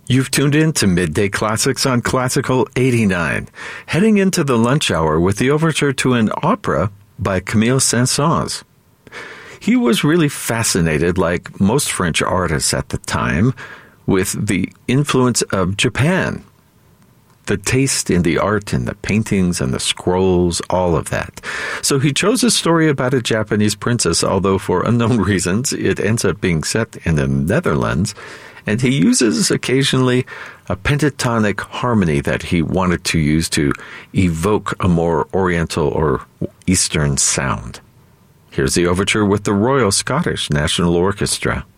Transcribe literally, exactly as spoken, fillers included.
You've tuned in to Midday Classics on Classical eighty-nine, heading into the lunch hour with the overture to an opera by Camille Saint-Saëns. He was really fascinated, like most French artists at the time, with the influence of Japan. The taste in the art and the paintings and the scrolls, all of that. So he chose a story about a Japanese princess, although for unknown reasons it ends up being set in the Netherlands, and he uses occasionally a pentatonic harmony that he wanted to use to evoke a more Oriental or Eastern sound. Here's the overture with the Royal Scottish National Orchestra.